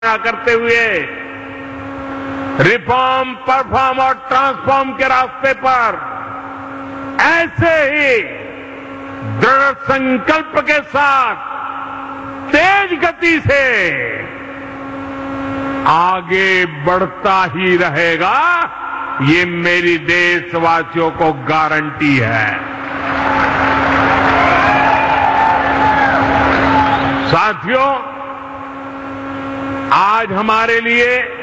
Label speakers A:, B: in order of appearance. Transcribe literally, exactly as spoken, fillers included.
A: करते हुए reform, perform और ट्रांसफॉर्म के रास्ते पर ऐसे ही दृढ़ संकल्प के साथ तेज गति से आगे बढ़ता ही रहेगा, ये मेरी देशवासियों को गारंटी है। साथियों, आज हमारे लिए